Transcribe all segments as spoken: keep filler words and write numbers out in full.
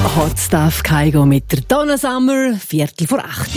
Hot Stuff Kaigo mit der Donna Summer, Viertel vor acht.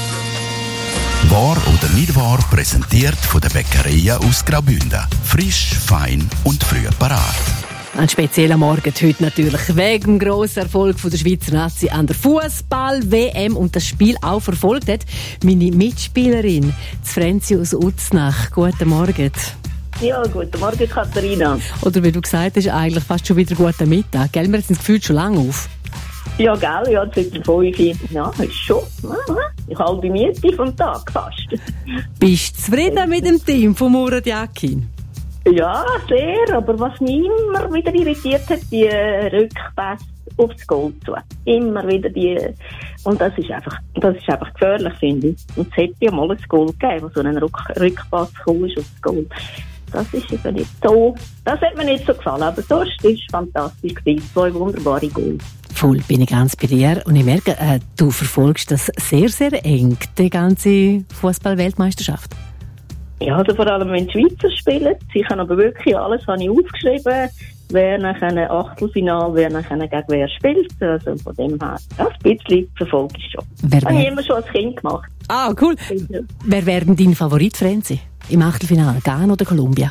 Wahr oder nicht wahr, präsentiert von der Bäckerei aus Graubünden. Frisch, fein und früh parat. Ein spezieller Morgen heute natürlich wegen dem grossen Erfolg von der Schweizer Nazi an der Fußball-W M und das Spiel auch verfolgt hat. Meine Mitspielerin, Franzi aus Uznach. Guten Morgen. Ja, guten Morgen, Katharina. Oder wie du gesagt hast, eigentlich fast schon wieder guten Mittag. Gell, wir sind das Gefühl schon lange auf. Ja, gell, ja, seit der fünf. Ja, ist schon. Ich halbe Miete vom Tag fast. Bist du zufrieden mit dem Team von Murat Yakin? Ja, sehr. Aber was mich immer wieder irritiert hat, die Rückpässe aufs Goal zu. Immer wieder die. Und das ist einfach, das ist einfach gefährlich, finde ich. Und es hätte ja mal ein Goal gegeben, wo so ein Rück- Rückpass gekommen ist aufs Goal. Das ist eben nicht so. Das hat mir nicht so gefallen. Aber sonst war es fantastisch gewesen. Zwei wunderbare Goals. Voll, bin ich ganz bei dir. Und ich merke, äh, du verfolgst das sehr, sehr eng, die ganze Fußball-Weltmeisterschaft. Ja, also vor allem, wenn die Schweizer spielen. Sie haben aber wirklich alles habe ich aufgeschrieben. Wer nach einem Achtelfinale, wer nach einem gegen wer spielt. Also von dem her, ja, ein bisschen verfolge ich schon. Wer das habe ich immer schon als Kind gemacht. Ah, cool. Ja. Wer wäre denn dein Favorit, Franzi? Im Achtelfinale, Ghana oder Kolumbien?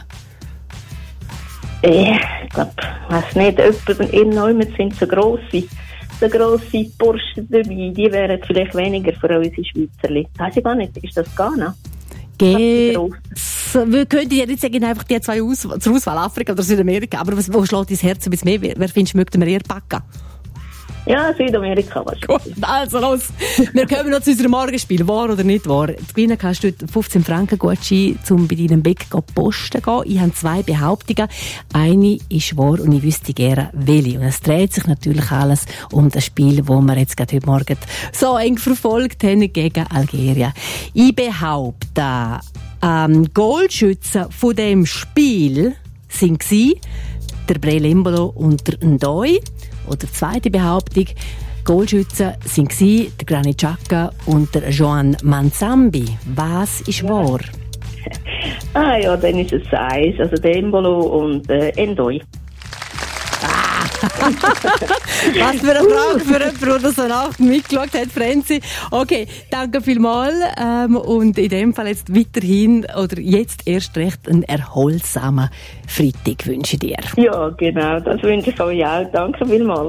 Äh, ich glaube, ich weiss nicht, jemand in Neumann sind so grosse, so grosse Burschen dabei, die wären vielleicht weniger für unsere Schweizerli. Weiss ich gar nicht, ist das Ghana? Ge- Wir könnten ja nicht sagen, einfach die zwei Aus- zur Auswahl, Afrika oder Südamerika, aber was, wo schlägt dein Herz ein bisschen mehr? Wer, wer findest du, möchten wir eher packen? Ja, Südamerika wahrscheinlich. Gut, also los. Wir kommen noch zu unserem Morgenspiel. Wahr oder nicht wahr? Zu gewinnen kannst du fünfzehn Franken Gutschein, um bei deinem Bäck posten zu gehen. Ich habe zwei Behauptungen. Eine ist wahr und ich wüsste gerne welche. Und es dreht sich natürlich alles um das Spiel, das wir jetzt gerade heute Morgen so eng verfolgt haben gegen Algerien. Ich behaupte, ähm, Goalschützen von dem Spiel waren der Breel Embolo und der Ndoi. Oder zweite Behauptung, Goalschützen waren der Granit Xhaka und der Joan Manzambi. Was ist wahr? Ah ja, dann ist es eins, also der Embolo und äh, Ndoi. Ah. Was für eine Frage für jemanden, der das so Nacht mitgeschaut hat, Franzi. Okay, danke vielmals. Ähm, und in dem Fall jetzt weiterhin, oder jetzt erst recht, einen erholsamen Freitag wünsche ich dir. Ja, genau, das wünsche ich euch auch. Danke vielmals.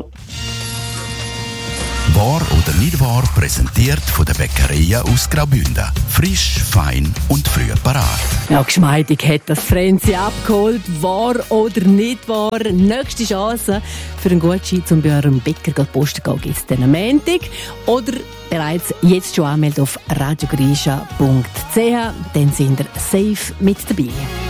Wahr oder nicht wahr, präsentiert von der Bäckerei aus Graubünden. Frisch, fein und früh parat. Ja, geschmeidig hat das Franzi abgeholt. Wahr oder nicht wahr? Nächste Chance für einen Gutschein, um bei eurem Bäcker zu posten zu gehen, gibt es dann am Montag. Oder bereits jetzt schon anmelden auf radiogrisha punkt c h. Dann sind ihr safe mit dabei.